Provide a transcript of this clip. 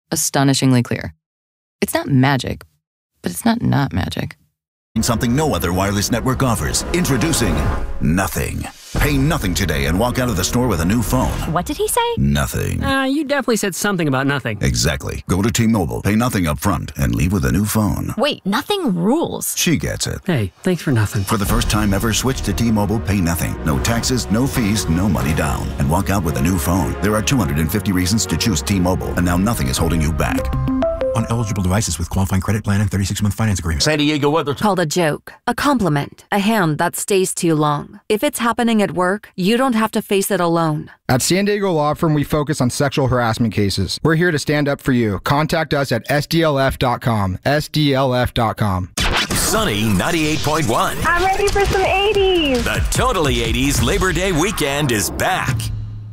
astonishingly clear. It's not magic, but it's not magic. Something no other wireless network offers. Introducing Nothing. Pay nothing today and walk out of the store with a new phone. What did he say? Nothing. You definitely said something about nothing. Exactly. Go to T-Mobile, pay nothing up front, and leave with a new phone. Wait, nothing rules. She gets it. Hey, thanks for nothing. For the first time ever, switch to T-Mobile, pay nothing. No taxes, no fees, no money down. And walk out with a new phone. There are 250 reasons to choose T-Mobile, and now nothing is holding you back. On eligible devices with qualifying credit plan and 36-month finance agreement. San Diego weather. Called a joke, a compliment, a hand that stays too long. If it's happening at work, you don't have to face it alone. At San Diego Law Firm, we focus on sexual harassment cases. We're here to stand up for you. Contact us at sdlf.com. sdlf.com. Sunny 98.1. I'm ready for some 80s. The Totally 80s Labor Day weekend is back.